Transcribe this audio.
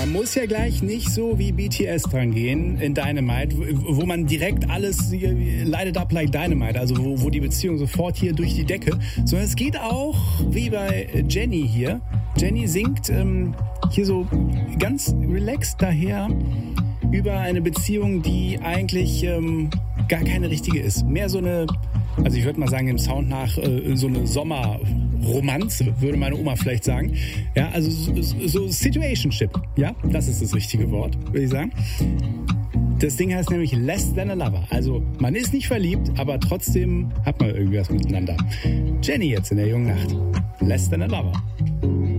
man muss ja gleich nicht so wie BTS dran gehen in Dynamite, wo man direkt alles light it up like Dynamite, also wo die Beziehung sofort hier durch die Decke, sondern es geht auch wie bei Jenny hier. Jenny singt hier so ganz relaxed daher über eine Beziehung, die eigentlich gar keine richtige ist. Mehr so eine, also ich würde mal sagen im Sound nach, so eine Sommerromanze, würde meine Oma vielleicht sagen. Ja, also so Situationship, ja, das ist das richtige Wort, würde ich sagen. Das Ding heißt nämlich Less Than a Lover. Also man ist nicht verliebt, aber trotzdem hat man irgendwie was miteinander. Jenny jetzt in der jungen Nacht. Less Than a Lover.